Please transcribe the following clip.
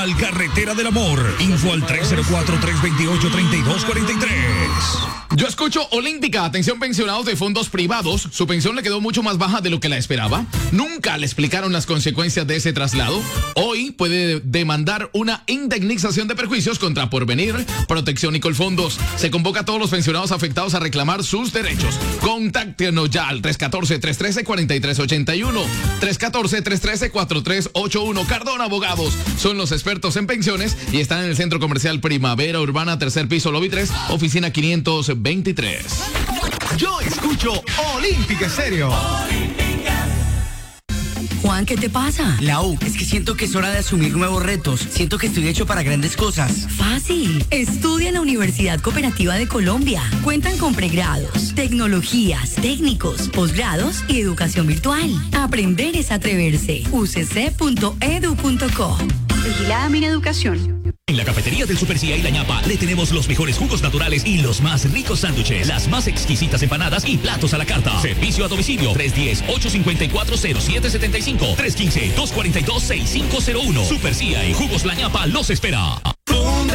Carretera del Amor. Info al 304-328-3243. Yo escucho Olímpica. Atención, pensionados de fondos privados. Su pensión le quedó mucho más baja de lo que la esperaba. Nunca le explicaron las consecuencias de ese traslado. Hoy puede demandar una indemnización de perjuicios contra Porvenir, Protección y Colfondos. Se convoca a todos los pensionados afectados a reclamar sus derechos. Contáctenos ya al 314-313-4381. 314-313-4381. Cardona Abogados son los expertos en pensiones y están en el Centro Comercial Primavera Urbana, tercer piso, lobby 3, oficina 523. Yo escucho Olímpica Estéreo. Juan, ¿qué te pasa? Lau, es que siento que es hora de asumir nuevos retos. Siento que estoy hecho para grandes cosas. Fácil. Estudia en la Universidad Cooperativa de Colombia. Cuentan con pregrados, tecnologías, técnicos, posgrados y educación virtual. Aprender es atreverse. ucc.edu.co. Vigilada Mineducación. En la cafetería del Super Cia y La Ñapa le tenemos los mejores jugos naturales y los más ricos sándwiches, las más exquisitas empanadas y platos a la carta. Servicio a domicilio 310-854-0775, 315-242-6501. Super Cia y Jugos La Ñapa los espera.